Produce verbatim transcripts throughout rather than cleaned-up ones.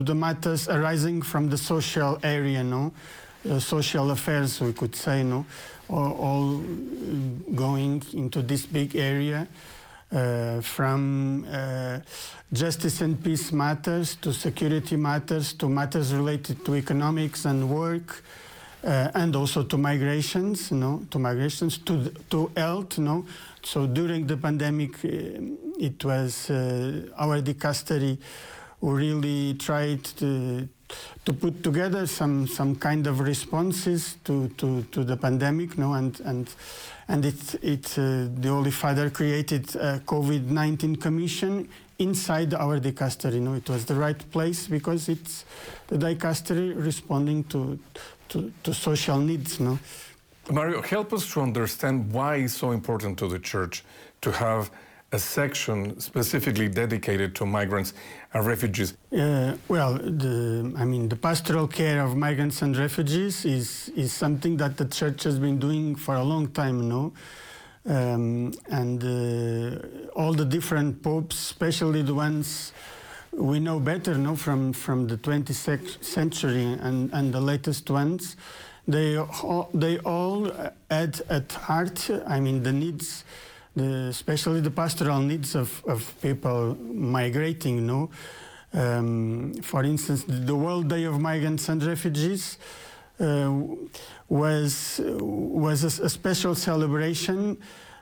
The matters arising from the social area, no, uh, social affairs, we could say, no, all, all going into this big area, uh, from uh, justice and peace matters to security matters to matters related to economics and work, uh, and also to migrations, no, to migrations to to health, no. So during the pandemic, uh, it was uh, our dicastery who really tried to, to put together some, some kind of responses to, to, to the pandemic, no? and and and it it uh, the Holy Father created a COVID nineteen commission inside our dicastery. No, it was the right place because it's the dicastery responding to to, to social needs. No, Mario, help us to understand why it's so important to the Church to have a section specifically dedicated to migrants and refugees. Uh, well, the, I mean, the pastoral care of migrants and refugees is is something that the Church has been doing for a long time, no? Um, and uh, all the different popes, especially the ones we know better, no, from from the twentieth century and and the latest ones, they all, they all had at heart, I mean, the needs. The, especially the pastoral needs of, of people migrating, you know. Um, for instance, the World Day of Migrants and Refugees uh, was, was a, a special celebration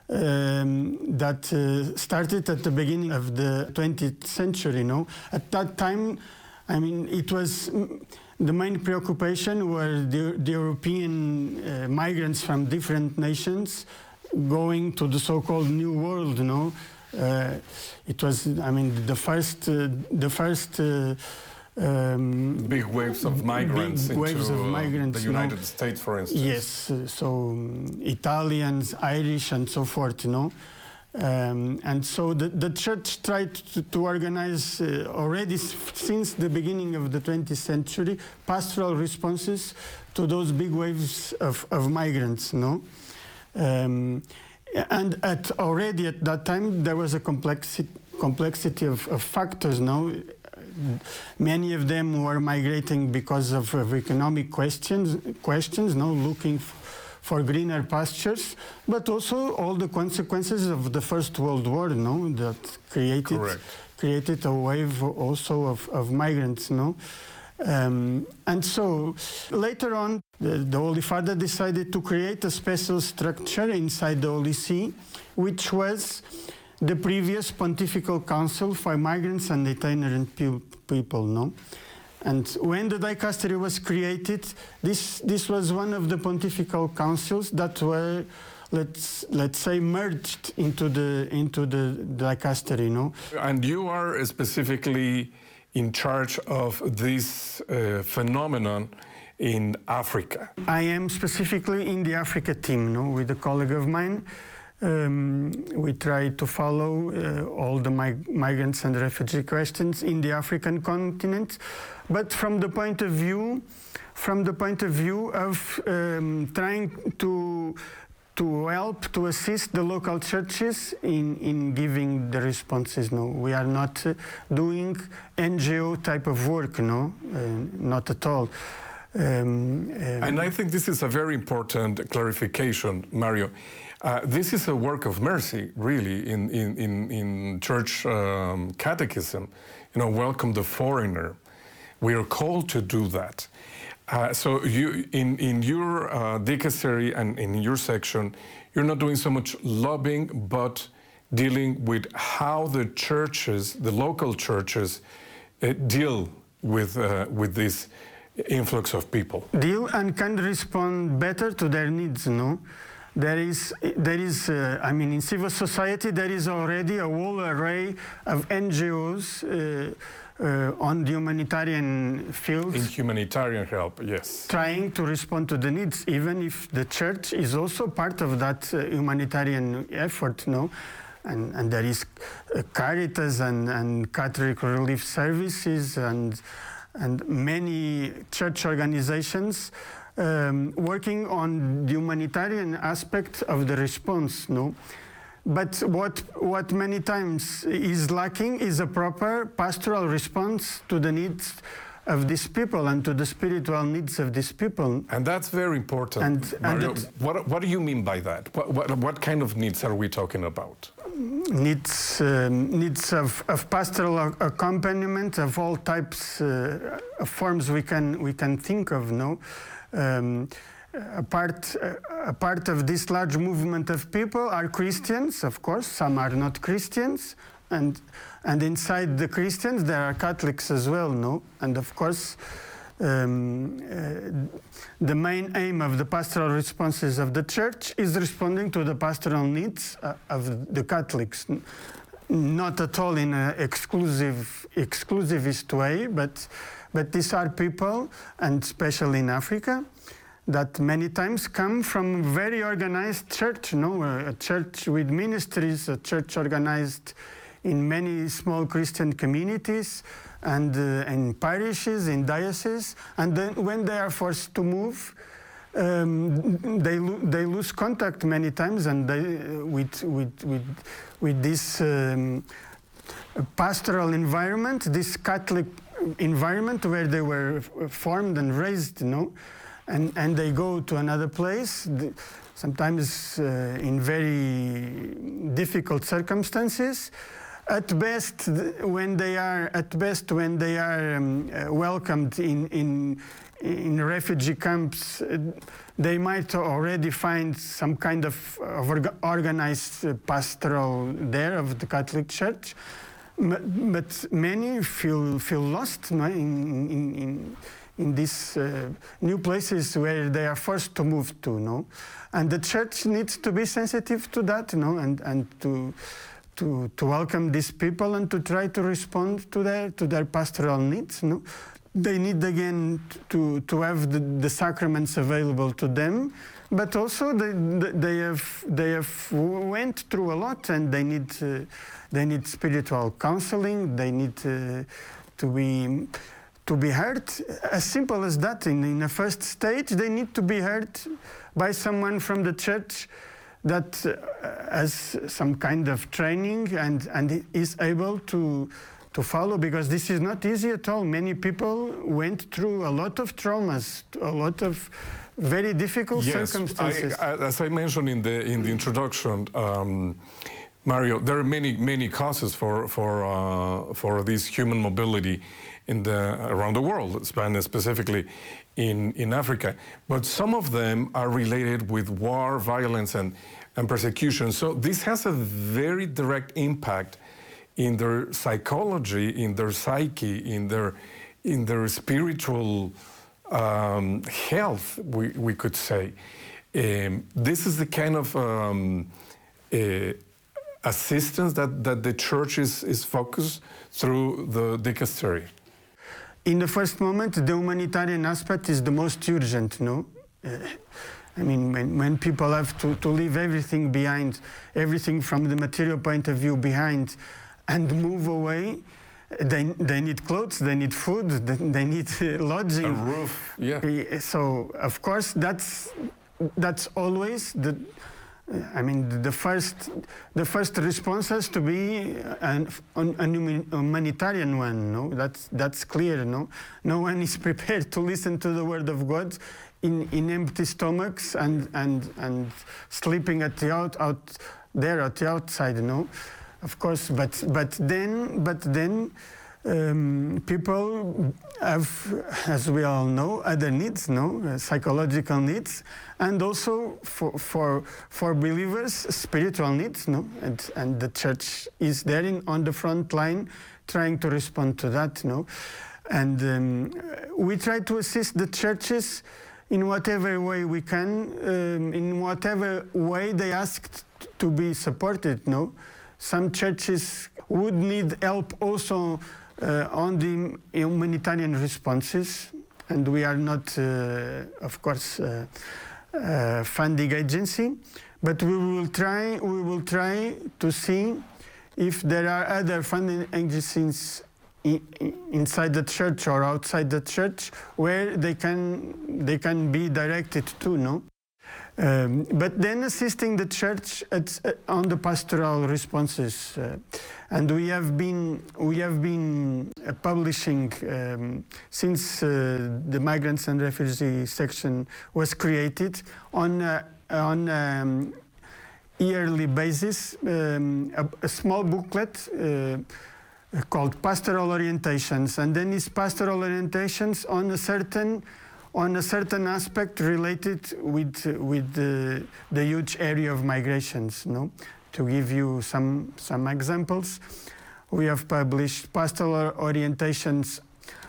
um, that uh, started at the beginning of the twentieth century, you know. At that time, I mean, it was the main preoccupation were the, the European uh, migrants from different nations going to the so-called New World, you know. Uh, it was, I mean, the first, uh, the first uh, um, big waves of migrants big waves into of migrants, the United you know. States, for instance. Yes, uh, so um, Italians, Irish, and so forth, you know. Um, and so the, the Church tried to, to organize uh, already s since the beginning of the twentieth century pastoral responses to those big waves of, of migrants, no? Um, and at already at that time there was a complexity, complexity of, of factors. No, many of them were migrating because of, of economic questions. Questions, no, looking f for greener pastures, but also all the consequences of the First World War. No, that created Correct. created a wave also of, of migrants. No. Um, and so later on, the, the Holy Father decided to create a special structure inside the Holy See, which was the previous Pontifical Council for Migrants and Itinerant People. No? And when the dicastery was created, this, this was one of the Pontifical Councils that were, let's, let's say, merged into the, into the dicastery. No? And you are specifically in charge of this uh, phenomenon in Africa. I am specifically in the Africa team, no, with a colleague of mine. Um, we try to follow uh, all the mig migrants and refugee questions in the African continent, but from the point of view, from the point of view of um, trying to to help, to assist the local churches in, in giving the responses. No, we are not uh, doing N G O type of work, no, uh, not at all. Um, um, and I think this is a very important clarification, Mario. Uh, this is a work of mercy, really, in, in, in, in church um, catechism. You know, welcome the foreigner. We are called to do that. Uh, so you, in, in your uh, dicastery and in your section, you're not doing so much lobbying, but dealing with how the churches, the local churches, uh, deal with, uh, with this influx of people. Deal and can respond better to their needs, no? There is, there is uh, I mean, in civil society, there is already a whole array of N G Os uh, Uh, on the humanitarian field. In humanitarian help, yes. Trying to respond to the needs, even if the Church is also part of that uh, humanitarian effort, no? And, and there is uh, Caritas and, and Catholic Relief Services and, and many church organizations um, working on the humanitarian aspect of the response, no? But what, what many times is lacking is a proper pastoral response to the needs of these people and to the spiritual needs of these people. And that's very important. And, Mario, and what, what do you mean by that? What, what, what kind of needs are we talking about? Needs, um, needs of, of pastoral accompaniment of all types uh, of forms we can, we can think of, no? Um, a, part, uh, a part of this large movement of people are Christians, of course, some are not Christians, and, and inside the Christians there are Catholics as well, no? And of course, Um, uh, the main aim of the pastoral responses of the Church is responding to the pastoral needs uh, of the Catholics, N not at all in an exclusive, exclusivist way, but, but these are people, and especially in Africa, that many times come from very organized church, no? a church with ministries, a church organized in many small Christian communities, and uh, in parishes, in dioceses, and then when they are forced to move, um, they lo they lose contact many times, and they uh, with with with with this um, pastoral environment, this Catholic environment where they were formed and raised, you know, and and they go to another place, sometimes uh, in very difficult circumstances. At best, when they are at best when they are um, uh, welcomed in in in refugee camps, uh, they might already find some kind of, of orga organized uh, pastoral there of the Catholic Church, but, but many feel feel lost, no, in in in, in these uh, new places where they are forced to move to, no, and the Church needs to be sensitive to that, no, and and to. To, to welcome these people and to try to respond to their to their pastoral needs. No, they need again to to have the, the sacraments available to them, but also they they have they have went through a lot, and they need uh, they need spiritual counseling. They need uh, to be to be heard. As simple as that. In in the first stage, they need to be heard by someone from the Church that uh, has some kind of training and, and is able to, to follow, because this is not easy at all. Many people went through a lot of traumas, a lot of very difficult yes, circumstances. I, as I mentioned in the, in the introduction, um, Mario, there are many, many causes for, for, uh, for this human mobility in the, around the world, specifically in, in Africa. But some of them are related with war, violence, and, and persecution. So this has a very direct impact in their psychology, in their psyche, in their, in their spiritual um, health, we, we could say. Um, this is the kind of um, uh, assistance that, that the Church is, is focused through the dicastery. In the first moment, the humanitarian aspect is the most urgent, no? Uh, I mean, when, when people have to, to leave everything behind, everything from the material point of view behind, and move away, they, they need clothes, they need food, they, they need uh, lodging. A roof, yeah. So, of course, that's, that's always the... I mean, the first, the first response has to be an, an humanitarian one. No, that's that's clear. No, no one is prepared to listen to the word of God in, in empty stomachs and and and sleeping at the out out there at the outside. No, of course. But but then but then. Um, people have, as we all know, other needs, no, uh, psychological needs, and also for for for believers, spiritual needs, no, and and the Church is there in, on the front line, trying to respond to that, no, and um, we try to assist the churches in whatever way we can, um, in whatever way they asked to be supported, no. Some churches would need help also. Uh, on the humanitarian responses, and we are not, uh, of course, uh, uh, funding agency, but we will try. We will try to see if there are other funding agencies in, inside the church or outside the church where they can they can be directed to. No. Um, but then assisting the church at, uh, on the pastoral responses, uh, and we have been we have been uh, publishing um, since uh, the migrants and refugees section was created on uh, on um, yearly basis um, a, a small booklet uh, called Pastoral Orientations, and then it's pastoral orientations on a certain on a certain aspect related with with the, the huge area of migrations. No, to give you some some examples, we have published pastoral orientations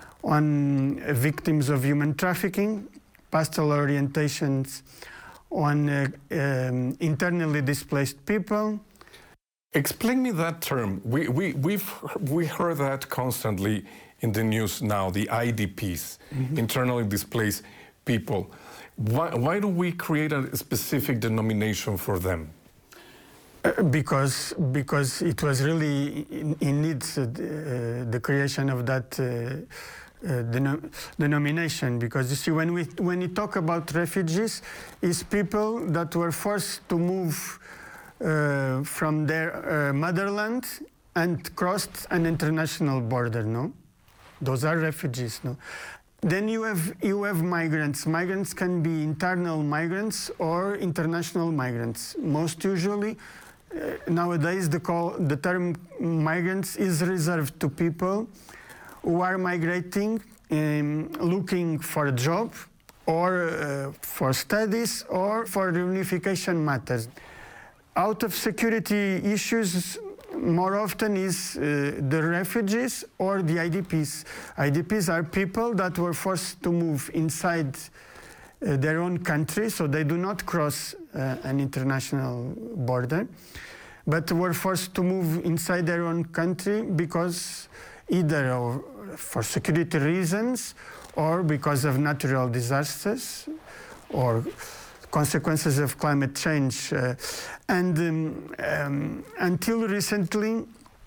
on victims of human trafficking, pastoral orientations on uh, um, internally displaced people. Explain me that term. We we we've we heard that constantly in the news now, the I D Ps, mm-hmm. internally displaced people. Why, why do we create a specific denomination for them? Uh, because because it was really in, in need uh, the creation of that uh, uh, denom denomination. Because you see, when we when you talk about refugees, it's people that were forced to move uh, from their uh, motherland and crossed an international border. No. Those are refugees, no? Then you have you have migrants. Migrants can be internal migrants or international migrants. Most usually, uh, nowadays, the call the term migrants is reserved to people who are migrating, um, looking for a job, or uh, for studies, or for reunification matters. Out of security issues, more often is uh, the refugees or the I D Ps. I D Ps are people that were forced to move inside uh, their own country, so they do not cross uh, an international border, but were forced to move inside their own country because either of, for security reasons or because of natural disasters or consequences of climate change. Uh, and um, um, until recently,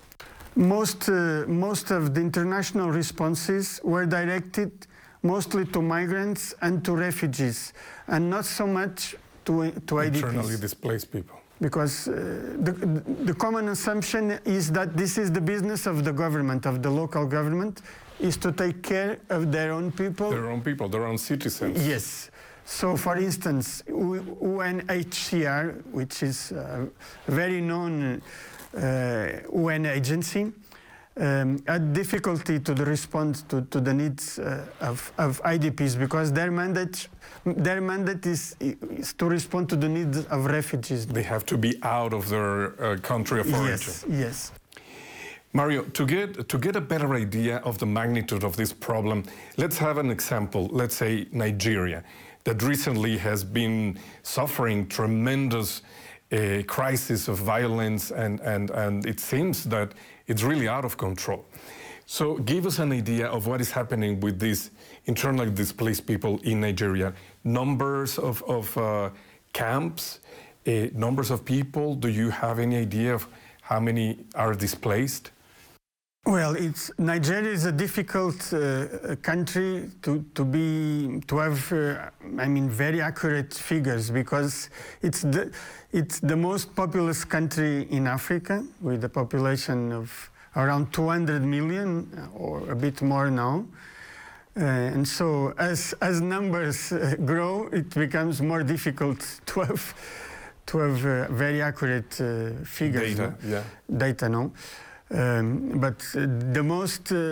most, uh, most of the international responses were directed mostly to migrants and to refugees, and not so much to, to I D Ps. Internally displaced people. Because uh, the, the common assumption is that this is the business of the government, of the local government, is to take care of their own people. Their own people, their own citizens. Yes. So, for instance, U N H C R, which is a very known uh, U N agency, um, had difficulty to respond to, to the needs uh, of, of I D Ps because their mandate, their mandate is, is to respond to the needs of refugees. They have to be out of their uh, country of origin. Yes, yes. Mario, to get, to get a better idea of the magnitude of this problem, let's have an example. Let's say Nigeria, that recently has been suffering tremendous uh, crisis of violence, and, and, and it seems that it's really out of control. So give us an idea of what is happening with these internally displaced people in Nigeria. Numbers of, of uh, camps, uh, numbers of people. Do you have any idea of how many are displaced? Well, it's, Nigeria is a difficult uh, country to, to be to have. Uh, I mean, very accurate figures because it's the it's the most populous country in Africa with a population of around two hundred million or a bit more now. Uh, and so, as as numbers uh, grow, it becomes more difficult to have to have uh, very accurate uh, figures. Data, no? yeah. Data, no. Um, but uh, the most uh,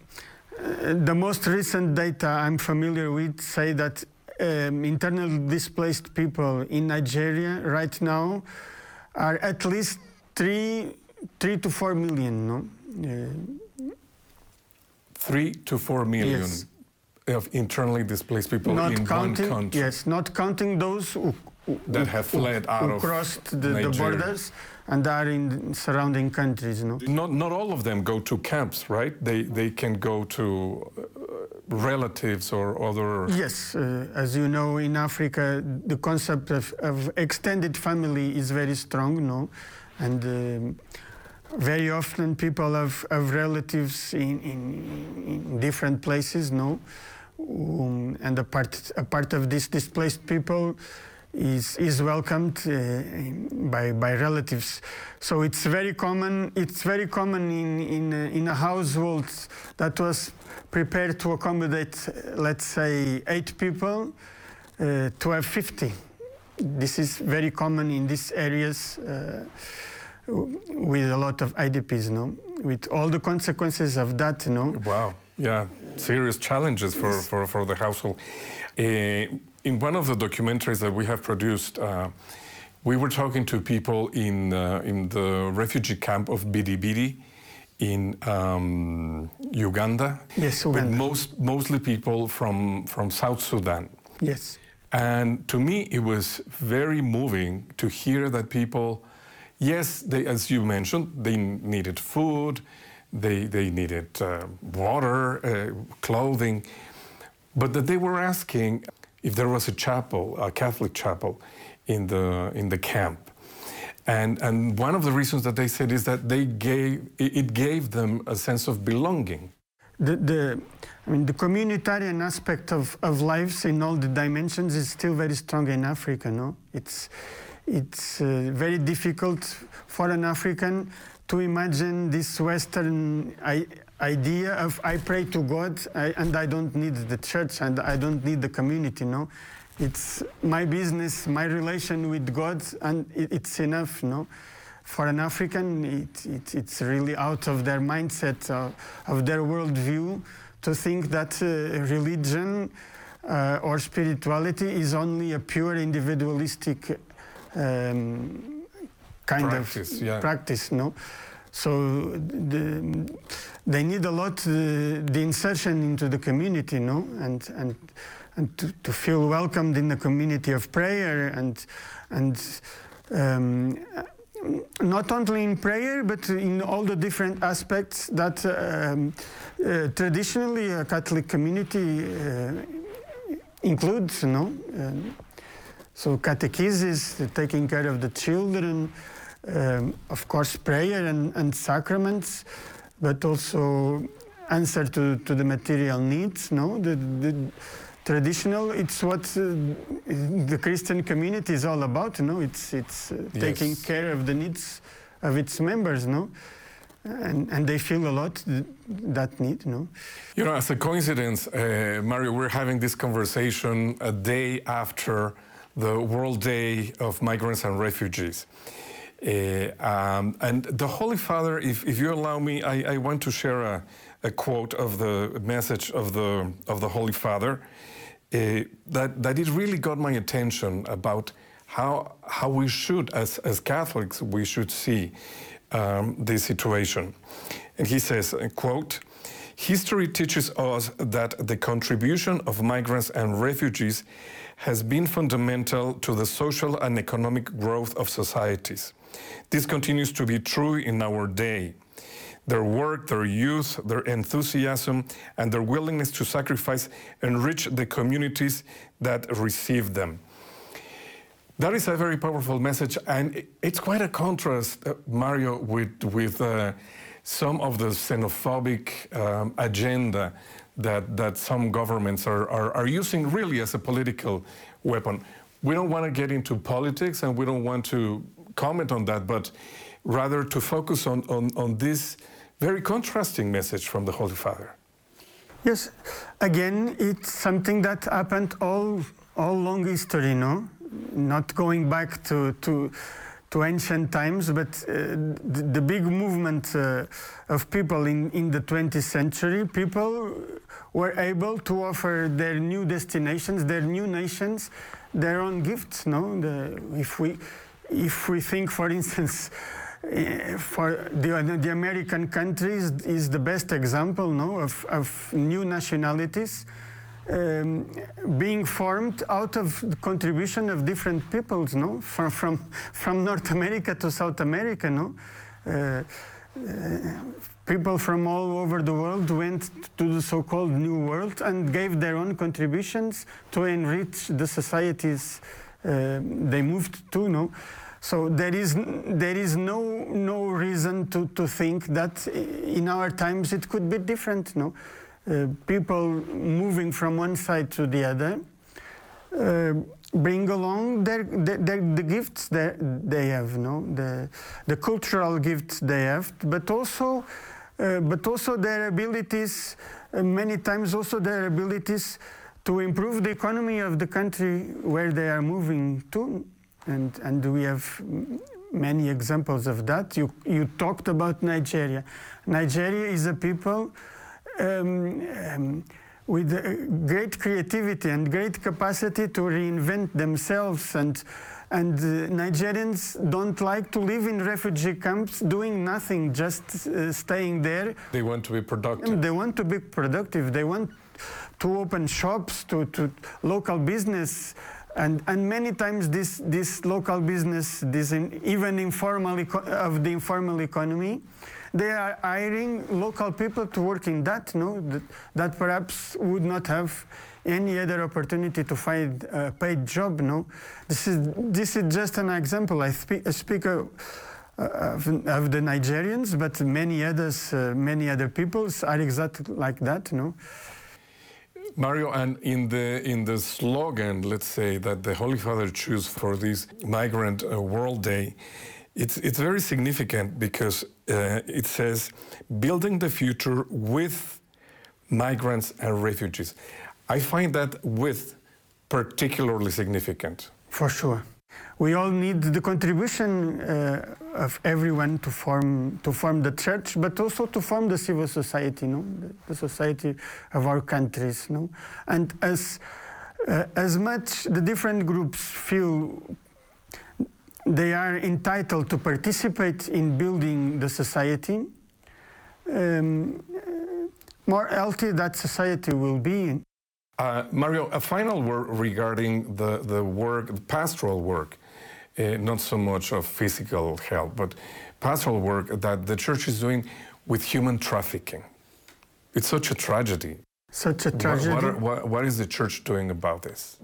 uh, the most recent data I'm familiar with say that um, internally displaced people in Nigeria right now are at least three three to four million. No, uh, three to four million yes. of internally displaced people not in counting, one country. Yes, not counting those who, who that have fled who, out who of crossed the, the Nigeria. borders and are in surrounding countries. No, not not all of them go to camps, right? They they can go to uh, relatives or other. Yes, uh, as you know, in Africa, the concept of, of extended family is very strong, no, and um, very often people have, have relatives in, in, in different places, no, um, and a part a part of these displaced people is is welcomed uh, by by relatives. So it's very common. It's very common in in uh, in a household that was prepared to accommodate, uh, let's say, eight people, uh, to have fifty. This is very common in these areas uh, with a lot of I D Ps, no? With all the consequences of that, no? Wow, yeah, serious challenges for, Yes. for, for the household. Uh, in one of the documentaries that we have produced, uh, we were talking to people in, uh, in the refugee camp of Bidi Bidi in um, Uganda. Yes, With Uganda. most, mostly people from, from South Sudan. Yes. And to me, it was very moving to hear that people, yes, they, as you mentioned, they needed food, they, they needed uh, water, uh, clothing, but that they were asking if there was a chapel, a Catholic chapel, in the, in the camp. And, and one of the reasons that they said is that they gave, it gave them a sense of belonging. The, the, I mean, the communitarian aspect of, of lives in all the dimensions is still very strong in Africa, no? It's, it's uh, very difficult for an African to imagine this Western I, idea of I pray to God I, and I don't need the church and I don't need the community, no? It's my business, my relation with God, and it, it's enough, no? For an African, it, it, it's really out of their mindset, uh, of their worldview, to think that uh, religion uh, or spirituality is only a pure individualistic um, kind Practice, of yeah. practice, no? So the, they need a lot uh, the insertion into the community, no? And and and to, to feel welcomed in the community of prayer and and. Um, not only in prayer, but in all the different aspects that um, uh, traditionally a Catholic community uh, includes, you know. Um, so catechesis, taking care of the children, um, of course prayer and, and sacraments, but also answer to, to the material needs, no? The, the traditional, it's what uh, the Christian community is all about, you know. It's it's uh, Yes. taking care of the needs of its members, no, and and they feel a lot th that need, no. You know, as a coincidence, uh, Mario, we're having this conversation a day after the World Day of Migrants and Refugees. Uh, um, and the Holy Father, if, if you allow me, I, I want to share a, a quote of the message of the of the Holy Father. Uh, that, that it really got my attention about how, how we should, as, as Catholics, we should see um, this situation. And he says, uh, quote, "History teaches us that the contribution of migrants and refugees has been fundamental to the social and economic growth of societies. This continues to be true in our day. Their work, their youth, their enthusiasm, and their willingness to sacrifice enrich the communities that receive them." That is a very powerful message, and it's quite a contrast, uh, Mario, with, with uh, some of the xenophobic um, agenda that, that some governments are, are, are using really as a political weapon. We don't want to get into politics, and we don't want to comment on that, but rather to focus on, on, on this very contrasting message from the Holy Father. Yes, again, it's something that happened all all long history, no? Not going back to to, to ancient times, but uh, the, the big movement uh, of people in, in the twentieth century, people were able to offer their new destinations, their new nations, their own gifts, no? The, if we if we think, for instance, Uh, for the, the American countries is the best example, no, of, of new nationalities um, being formed out of the contribution of different peoples, no, from from from North America to South America, no. Uh, uh, people from all over the world went to the so-called New World and gave their own contributions to enrich the societies uh, they moved to, no. So there is there is no no reason to, to think that in our times it could be different. No, uh, people moving from one side to the other, uh, bring along their, their, their the gifts that they have, no, the the cultural gifts they have, but also uh, but also their abilities. Uh, many times also their abilities to improve the economy of the country where they are moving to, and and we have many examples of that. You you talked about Nigeria. Nigeria is a people um, um, with uh, great creativity and great capacity to reinvent themselves, and and uh, Nigerians don't like to live in refugee camps doing nothing, just uh, staying there. They want to be productive. They want to be productive. They want to open shops, to, to local business. And, and many times this, this local business, this in, even informal eco- of the informal economy, they are hiring local people to work in that, no? That, that perhaps would not have any other opportunity to find a paid job, no? This is, this is just an example. I speak, I speak of, of, of the Nigerians, but many others, uh, many other peoples are exactly like that, no? Mario, and in the in the slogan, let's say, that the Holy Father chose for this Migrant uh, World Day, it's it's very significant because uh, it says, building the future with migrants and refugees. I find that with particularly significant. For sure. We all need the contribution uh, of everyone to form to form the church, but also to form the civil society, no, the, the society of our countries, no. And as uh, as much the different groups feel they are entitled to participate in building the society, um, more healthy that society will be. Uh, Mario, a final word regarding the, the work, the pastoral work, uh, not so much of physical help, but pastoral work that the church is doing with human trafficking. It's such a tragedy. Such a tragedy. What, what, are, what, what is the church doing about this?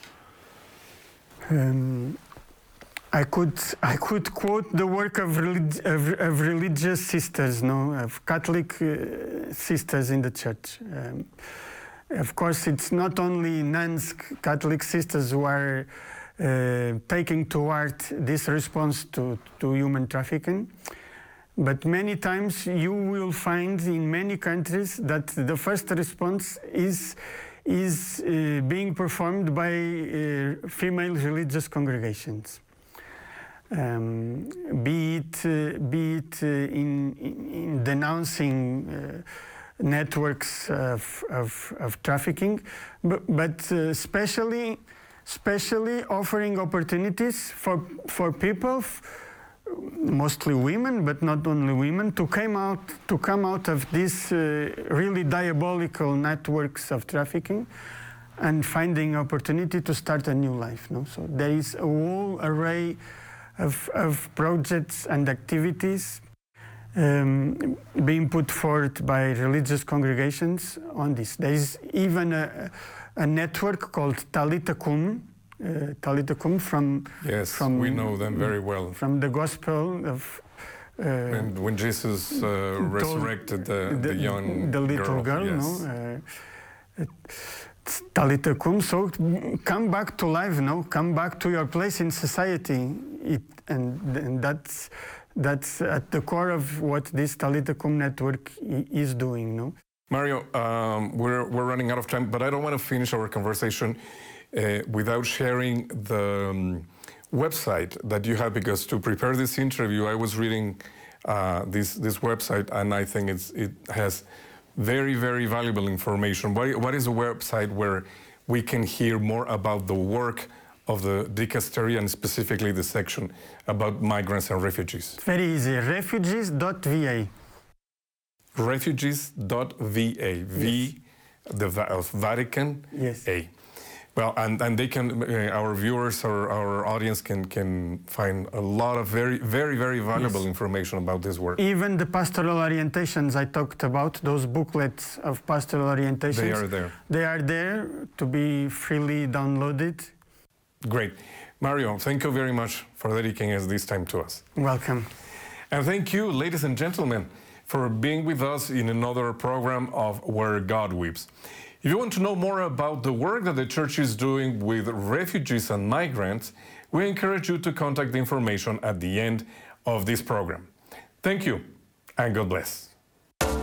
Um, I could I could quote the work of, relig- of, of religious sisters, no, of Catholic uh, sisters in the church. Um, Of course, it's not only nuns, Catholic sisters who are uh, taking to heart this response to, to human trafficking, but many times you will find in many countries that the first response is, is uh, being performed by uh, female religious congregations. Um, be it, uh, be it uh, in, in, in denouncing uh, networks of, of, of trafficking, but, but uh, especially, especially offering opportunities for, for people, f- mostly women, but not only women, to come out, to come out of these uh, really diabolical networks of trafficking and finding opportunity to start a new life. No? So there is a whole array of, of projects and activities Um, being put forward by religious congregations on this. There is even a, a network called Talitha Kum, uh, Talitha Kum from yes, from we know them very well. From the Gospel of uh, and when Jesus uh, resurrected the, the, the young the little girl, girl, yes. no, uh, Talitha Kum. So come back to life, no, come back to your place in society. It, and, and that's. That's at the core of what this Talitha Kum network i- is doing, no? Mario, um, we're, we're running out of time, but I don't want to finish our conversation uh, without sharing the um, website that you have, because to prepare this interview, I was reading uh, this, this website, and I think it's, it has very, very valuable information. What, what is a website where we can hear more about the work of the dicastery and specifically the section about migrants and refugees? Very easy, refugees dot v a. refugees dot v a. V, the Va- of Vatican, Yes. A. Well, and, and they can, uh, our viewers or our audience can, can find a lot of very, very, very valuable Yes. information about this work. Even the pastoral orientations I talked about, those booklets of pastoral orientations, They are there. They are there to be freely downloaded. Great. Mario, thank you very much for dedicating us this time to us. Welcome. And thank you, ladies and gentlemen, for being with us in another program of Where God Weeps. If you want to know more about the work that the church is doing with refugees and migrants, we encourage you to contact the information at the end of this program. Thank you, and God bless.